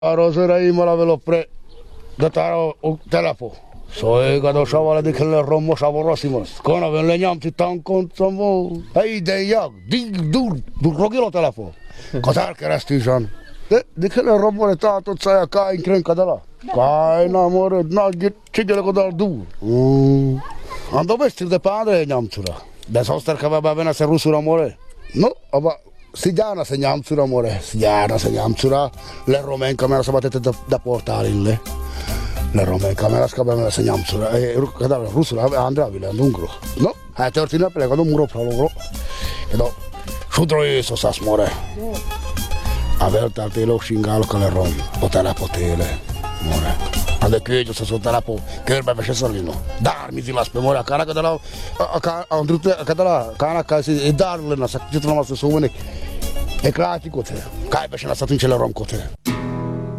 Rosera y Malavelo pre dataro telepo. Soy gado shavala de kelle romo shavorossimos. Kona ven lenyam ti tankon samo. Hey de jag dig dur rogilo telepo. Katar keresztűzsan. De kelle romo le tátott szája káin krön kadala. Kájna more na git csigele kadal dur. Ando vestir de padre nyamcura. De soster kava bena se rusura more. No, aba Sigiana se nyamcura more, Sigiana se nyamcura, le romen camera sabatete da portare le romen camera scabana se nyamcura, kadar rusula andra vile andungro. No, hai tortina prego do muro prologro. Edo shudro eso sas more. Averta telo shingalo con le rom, potela potele more. Ande kejo se sotarapo, kerbe veshe solino. Dar mi zilas pe more kana kadala andrute kadala kana kasi dar le na sakjitno mas suvene. E krati kote, kaj beshe na satin čele rom kote.